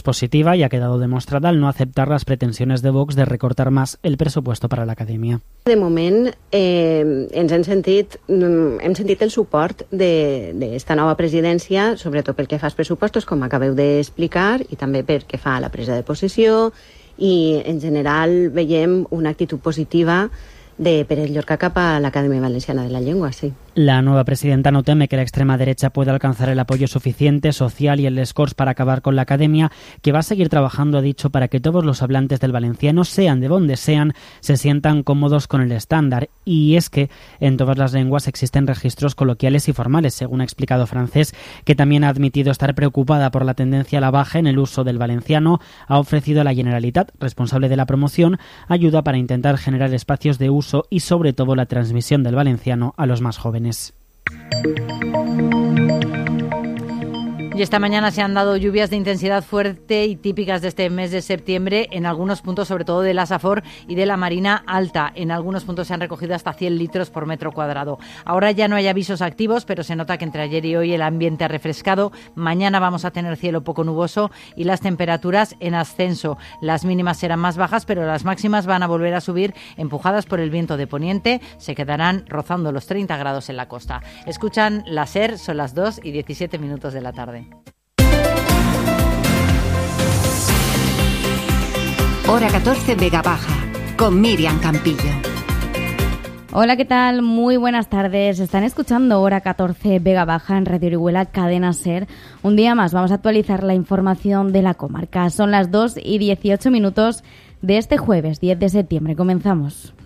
positiva y ha quedado demostrada al no aceptar las pretensiones de Vox de recortar más el presupuesto para la Academia. De moment hem sentit el suport d'esta nova presidència, sobretot pel que fa als pressupostos, com acabeu d'explicar, i també pel que fa a la presa de possessió, i en general veiem una actitud positiva de Pérez Llorca cap a la Academia Valenciana de la Llengua, sí. La nueva presidenta no teme que la extrema derecha pueda alcanzar el apoyo suficiente, social y el escorç para acabar con la Academia, que va a seguir trabajando, ha dicho, para que todos los hablantes del valenciano, sean de donde sean, se sientan cómodos con el estándar. Y es que en todas las lenguas existen registros coloquiales y formales, según ha explicado Francés, que también ha admitido estar preocupada por la tendencia a la baja en el uso del valenciano. Ha ofrecido a la Generalitat, responsable de la promoción, ayuda para intentar generar espacios de uso y sobre todo la transmisión del valenciano a los más jóvenes. Y esta mañana se han dado lluvias de intensidad fuerte y típicas de este mes de septiembre en algunos puntos, sobre todo de la Safor y de la Marina Alta. En algunos puntos se han recogido hasta 100 litros por metro cuadrado. Ahora ya no hay avisos activos, pero se nota que entre ayer y hoy el ambiente ha refrescado. Mañana vamos a tener cielo poco nuboso y las temperaturas en ascenso. Las mínimas serán más bajas, pero las máximas van a volver a subir, empujadas por el viento de poniente. Se quedarán rozando los 30 grados en la costa. Escuchan la SER, son las 2:17 de la tarde. Hora 14 Vega Baja, con Miriam Campillo. Hola, ¿qué tal? Muy buenas tardes. Están escuchando Hora 14 Vega Baja en Radio Orihuela, Cadena SER. Un día más vamos a actualizar la información de la comarca. Son las 2:18 de este jueves 10 de septiembre. Comenzamos.